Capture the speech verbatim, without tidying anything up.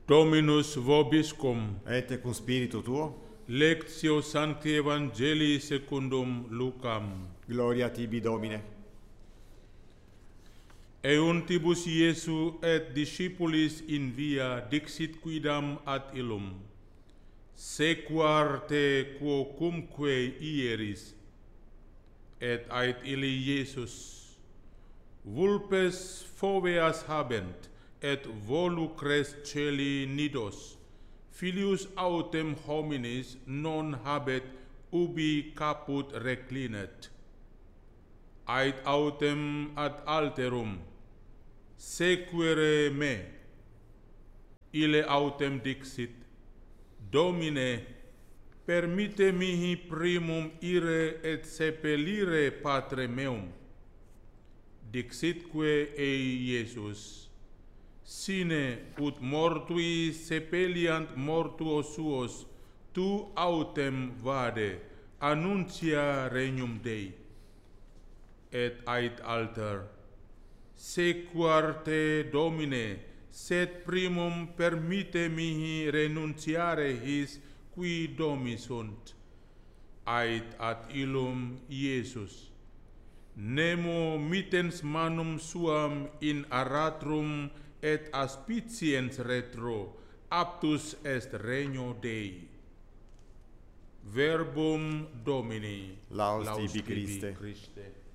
Dominus vobiscum. Et cum spiritu tuo. Lectio Sancti Evangelii secundum Lucam. Gloria tibi, Domine. Euntibus Iesu et discipulis in via dixit quidam ad illum. Sequar te quocumque ieris. Et ait illi Iesus. Vulpes foveas habent, et volucres celi nidos. Filius autem hominis non habet ubi caput reclinet. Ait autem ad alterum. Sequere me. Ille autem dixit. Domine, permitte mihi primum ire et sepelire patre meum. Dixitque ei Iesus. Sine ut mortui sepeliant mortuos suos, tu autem vade, annuncia regnum Dei. Et ait alter. Sequar te, Domine, sed primum permitte mihi renunciare his qui domi sunt. Ait ad illum Iesus. Nemo mittens manum suam in aratrum et aspiciens retro, aptus est regno Dei. Verbum Domini. Laus tibi, Christe. Christe.